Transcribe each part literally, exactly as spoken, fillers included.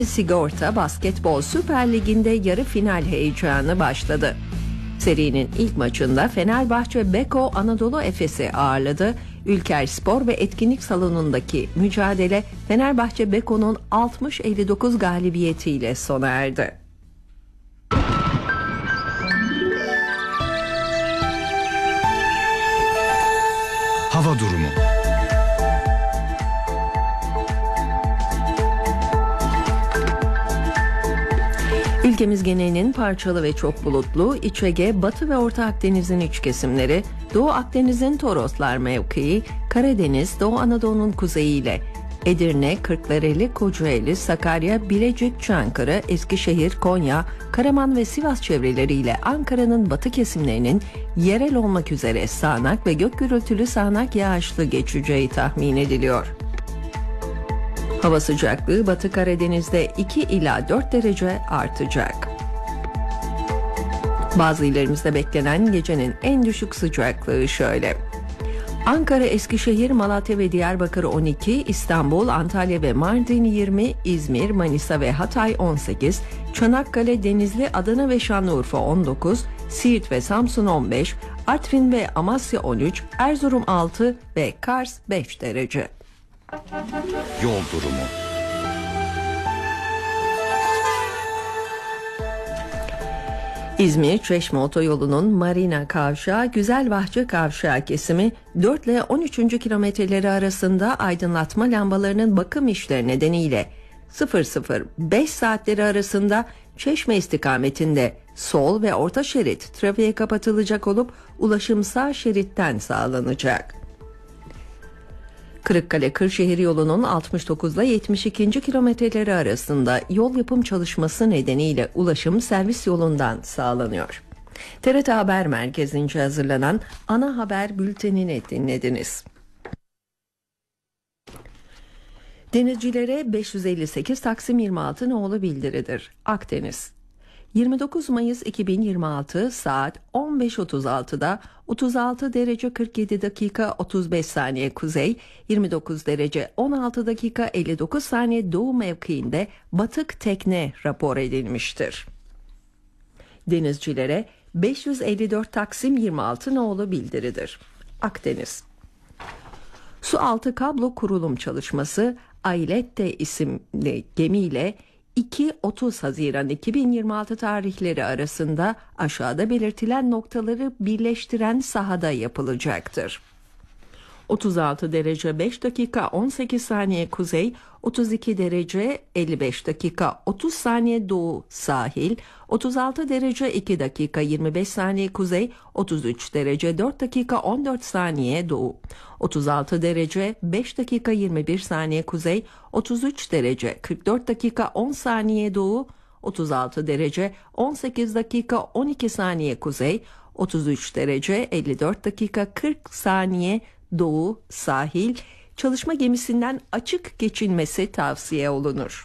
Sigorta Basketbol Süper Ligi'nde yarı final heyecanı başladı. Serinin ilk maçında Fenerbahçe Beko Anadolu Efes'i ağırladı. Ülker Spor ve Etkinlik Salonu'ndaki mücadele Fenerbahçe Beko'nun altmış elli dokuz galibiyetiyle sona erdi. Hava durumu. Ülkemiz genelinin parçalı ve çok bulutlu, İç Ege, Batı ve Orta Akdeniz'in iç kesimleri, Doğu Akdeniz'in Toroslar mevkii, Karadeniz, Doğu Anadolu'nun kuzeyiyle Edirne, Kırklareli, Kocaeli, Sakarya, Bilecik, Çankırı, Eskişehir, Konya, Karaman ve Sivas çevreleriyle Ankara'nın batı kesimlerinin yerel olmak üzere sağanak ve gök gürültülü sağanak yağışlı geçeceği tahmin ediliyor. Hava sıcaklığı Batı Karadeniz'de iki ila dört derece artacak. Bazı illerimizde beklenen gecenin en düşük sıcaklığı şöyle: Ankara, Eskişehir, Malatya ve Diyarbakır on iki, İstanbul, Antalya ve Mardin yirmi, İzmir, Manisa ve Hatay on sekiz, Çanakkale, Denizli, Adana ve Şanlıurfa on dokuz, Siirt ve Samsun on beş, Artvin ve Amasya on üç, Erzurum altı ve Kars beş derece. Yol durumu. İzmir Çeşme Otoyolu'nun Marina Kavşağı Güzelbahçe Kavşağı kesimi dört ile on üçüncü kilometreleri arasında aydınlatma lambalarının bakım işleri nedeniyle sıfır sıfır beş saatleri arasında Çeşme istikametinde sol ve orta şerit trafiğe kapatılacak olup ulaşım sağ şeritten sağlanacak. Kırıkkale-Kırşehir yolunun altmış dokuz ile yetmiş ikinci kilometreleri arasında yol yapım çalışması nedeniyle ulaşım servis yolundan sağlanıyor. T R T Haber Merkezi'nce hazırlanan ana haber bültenini dinlediniz. Denizcilere beş yüz elli sekiz Taksim yirmi altı nolu bildiridir. Akdeniz. yirmi dokuz Mayıs iki bin yirmi altı saat on beş otuz altıda otuz altı derece kırk yedi dakika otuz beş saniye kuzey, yirmi dokuz derece on altı dakika elli dokuz saniye doğu mevkiinde batık tekne rapor edilmiştir. Denizcilere beş yüz elli dört Taksim yirmi altı nolu bildiridir. Akdeniz. Sualtı kablo kurulum çalışması Ailette isimli gemiyle iki otuz Haziran iki bin yirmi altı tarihleri arasında aşağıda belirtilen noktaları birleştiren sahada yapılacaktır. otuz altı derece beş dakika on sekiz saniye kuzey, otuz iki derece elli beş dakika otuz saniye doğu sahil, otuz altı derece iki dakika yirmi beş saniye kuzey, otuz üç derece dört dakika on dört saniye doğu, otuz altı derece beş dakika yirmi bir saniye kuzey, otuz üç derece kırk dört dakika on saniye doğu, otuz altı derece on sekiz dakika on iki saniye kuzey, otuz üç derece elli dört dakika kırk saniye doğu sahil, çalışma gemisinden açık geçilmesi tavsiye olunur.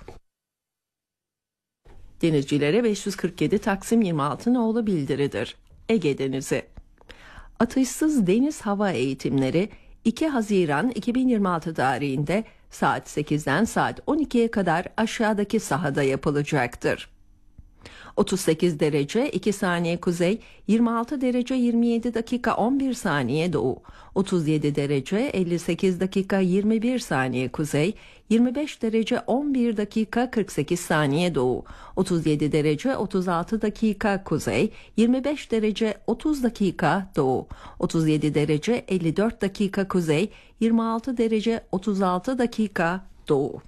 Denizcilere beş yüz kırk yedi Taksim yirmi altı nolu bildiridir. Ege Denizi. Atışsız deniz hava eğitimleri iki Haziran iki bin yirmi altı tarihinde saat sekizden saat on ikiye kadar aşağıdaki sahada yapılacaktır. otuz sekiz derece iki saniye kuzey, yirmi altı derece yirmi yedi dakika on bir saniye doğu, otuz yedi derece elli sekiz dakika yirmi bir saniye kuzey, yirmi beş derece on bir dakika kırk sekiz saniye doğu, otuz yedi derece otuz altı dakika kuzey, yirmi beş derece otuz dakika doğu, otuz yedi derece elli dört dakika kuzey, yirmi altı derece otuz altı dakika doğu.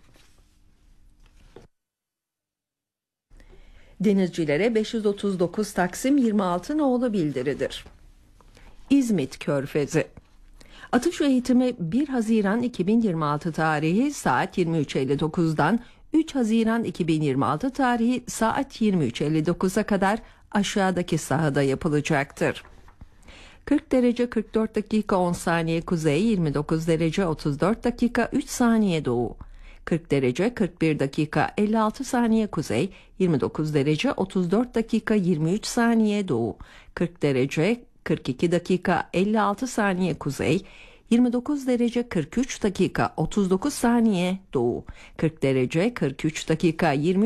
Denizcilere beş yüz otuz dokuz Taksim yirmi altı nolu bildiridir. İzmit Körfezi. Atış eğitimi bir Haziran iki bin yirmi altı tarihi saat yirmi üç elli dokuzdan üç Haziran iki bin yirmi altı tarihi saat yirmi üç elli dokuza kadar aşağıdaki sahada yapılacaktır. kırk derece kırk dört dakika on saniye kuzey, yirmi dokuz derece otuz dört dakika üç saniye doğu, kırk derece kırk bir dakika elli altı saniye kuzey, yirmi dokuz derece otuz dört dakika yirmi üç saniye doğu, kırk derece kırk iki dakika elli altı saniye kuzey, yirmi dokuz derece kırk üç dakika otuz dokuz saniye doğu, kırk derece kırk üç dakika yirmi